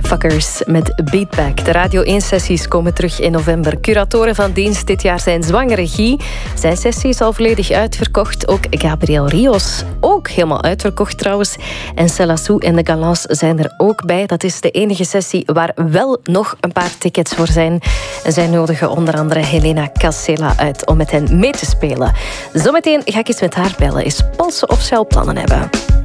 Fuckers met Beatback. De Radio 1-sessies komen terug in november. Curatoren van dienst dit jaar zijn Zwangere Guy. Zijn sessie is al volledig uitverkocht. Ook Gabriel Rios, ook helemaal uitverkocht trouwens. En Celassou en de Galants zijn er ook bij. Dat is de enige sessie waar wel nog een paar tickets voor zijn. En zij nodigen onder andere Helena Cassela uit om met hen mee te spelen. Zometeen ga ik eens met haar bellen. Eens polsen of ze al plannen hebben.